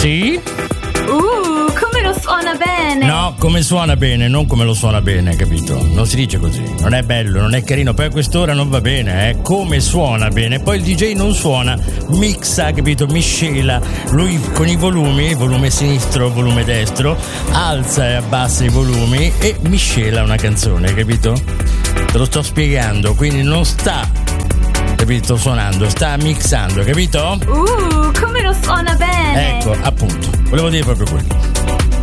Sì? Come lo suona bene. No, come suona bene, non come lo suona bene, capito? Non si dice così, non è bello, non è carino, poi a quest'ora non va bene, come suona bene. Poi il DJ non suona, mixa, capito? Miscela, lui con i volumi, volume sinistro, volume destro, alza e abbassa i volumi e miscela una canzone, capito? Te lo sto spiegando, quindi non sta, capito, suonando, sta mixando, capito? Come lo suona bene. Ecco, appunto, volevo dire proprio quello.